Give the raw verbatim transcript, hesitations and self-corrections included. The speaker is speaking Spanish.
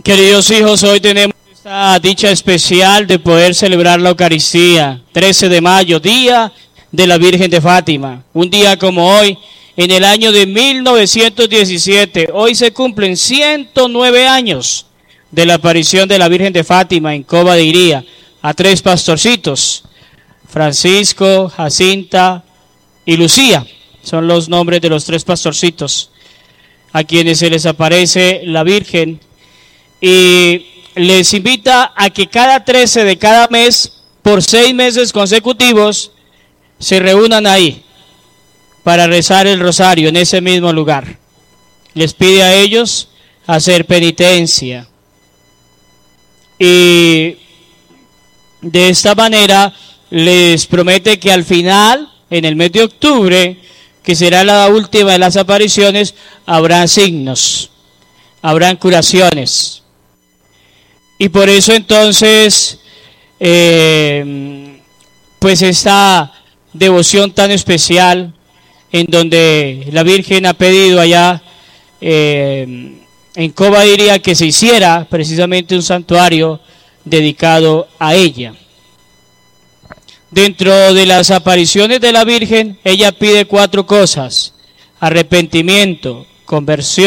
Queridos hijos, hoy tenemos esta dicha especial de poder celebrar la Eucaristía, trece de mayo, Día de la Virgen de Fátima. Un día como hoy, en el año de mil novecientos diecisiete, hoy se cumplen ciento nueve años de la aparición de la Virgen de Fátima en Cova de Iría a tres pastorcitos, Francisco, Jacinta y Lucía. Son los nombres de los tres pastorcitos a quienes se les aparece la Virgen y les invita a que cada trece de cada mes, por seis meses consecutivos, se reúnan ahí para rezar el rosario en ese mismo lugar. Les pide a ellos hacer penitencia y de esta manera les promete que al final, en el mes de octubre, que será la última de las apariciones, habrán signos, habrán curaciones. Y por eso entonces, eh, pues esta devoción tan especial, en donde la Virgen ha pedido allá eh, en Cova de Iría que se hiciera precisamente un santuario dedicado a ella. Dentro de las apariciones de la Virgen, ella pide cuatro cosas: arrepentimiento, conversión,